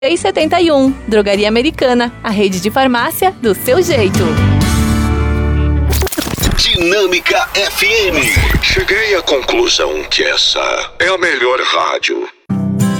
671. Drogaria Americana, a rede de farmácia do seu jeito. Dinâmica FM. Cheguei à conclusão que essa é a melhor rádio.